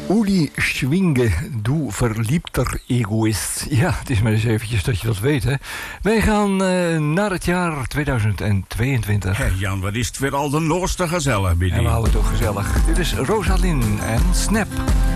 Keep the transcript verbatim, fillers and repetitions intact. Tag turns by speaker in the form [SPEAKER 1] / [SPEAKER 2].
[SPEAKER 1] Uli Schwinge, du verliebter egoïst. Ja, het is maar eens eventjes dat je dat weet, hè. Wij gaan uh, naar het jaar tweeduizend tweeëntwintig.
[SPEAKER 2] Hey Jan, wat is het weer al de noorste gezellig, Biddy.
[SPEAKER 1] En we houden het ook gezellig. Dit is Rosalind en Snap.